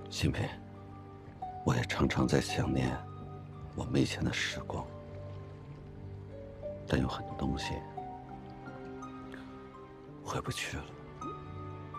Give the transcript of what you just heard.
新平，我也常常在想念我们以前的时光，但有很多东西回不去了。